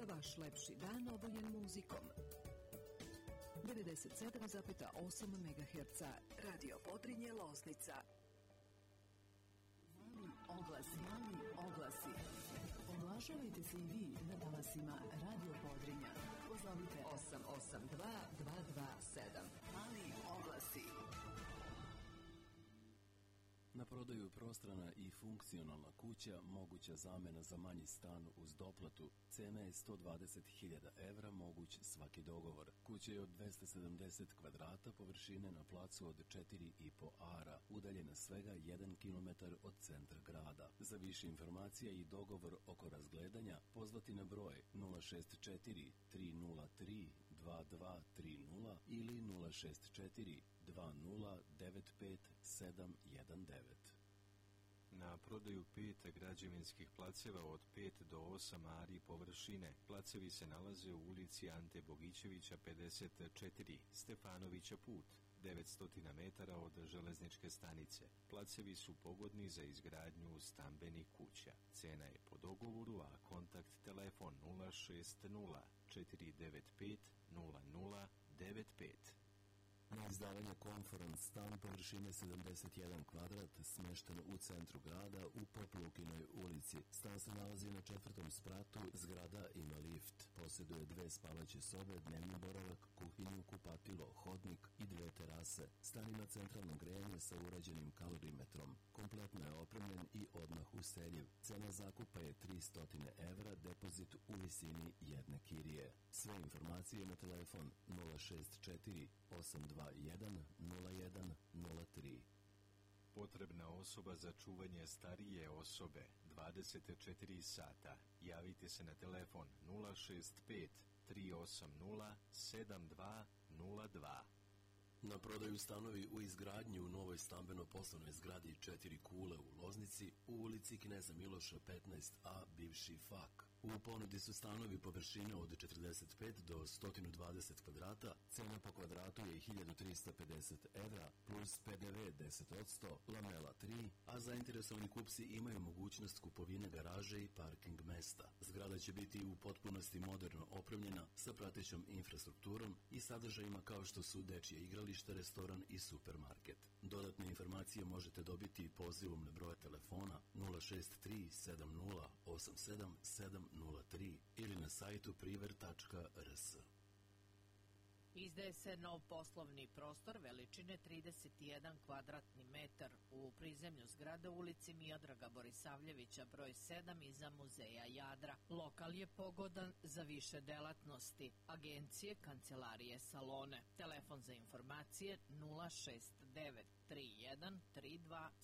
Vaš lepši dan obuljen muzikom. 97,8 MHz Radio Podrinje Loznica. Mali oglasi. Oglašavajte se i vi na talasima Radio Podrinja. Pozovite 882 227. Mali oglasi. Na prodaju prostrana i funkcionalna kuća, moguća zamena za manji stan uz doplatu. Cena je 120.000 evra, moguć svaki dogovor. Kuća je od 270 kvadrata, površine na placu od 4,5 ara, udaljena svega 1 km od centra grada. Za više informacija i dogovor oko razgledanja pozvati na broj 064 303 2230 ili 064 2095719. Na prodaju 5 građevinskih placeva od 5 do 8 ari površine. Placevi se nalaze u ulici Ante Bogićevića 54, Stefanovića put, 900 metara od železničke stanice. Placevi su pogodni za izgradnju stambenih kuća. Cena je po dogovoru, a kontakt telefon 060 495 0095. Na izdavanje Conference stan površine 71 kvadrat, smešten u centru grada u Poplukinoj ulici. Stan se nalazi na 4. spratu, zgrada ima lift. Posjeduje 2 spavaće sobe, dnevni boravak, kuhinju, kupatilo, hodnik i 2 terase. Stan ima centralno grejanje sa urađenim kalorimetrom. Kompletno je opremljen i odmah useljiv. Cena zakupa je 300 evra, depozit u visini jedne kirije. Sve informacije na telefon 064 821 0103. Potrebna osoba za čuvanje starije osobe 24 sata. Javite se na telefon 065 380 7202. Na prodaju stanovi u izgradnji u novoj stambeno-poslovnoj zgradi 4 kule u Loznici u ulici Kneza Miloša 15a, bivši FAK. U ponudi su stanovi površine od 45 do 120 kvadrata, cena po kvadratu je 1350 evra, plus PDV 10%, lamela 3, a zainteresovani kupci imaju mogućnost kupovine garaže i parking mesta. Zgrada će biti u potpunosti moderno opremljena sa pratećom infrastrukturom i sadržajima kao što su dečje igralište, restoran i supermarket. Dodatne informacije možete dobiti pozivom na broj telefona 063 70 87 703 ili na sajtu priver.rs. Izdaje se nov poslovni prostor veličine 31 kvadratni metar u prizemlju zgrade u ulici Miodraga Borisavljevića broj 7 iza muzeja Jadra. Lokal je pogodan za više delatnosti, agencije, kancelarije, salone. Telefon za informacije 069 31 32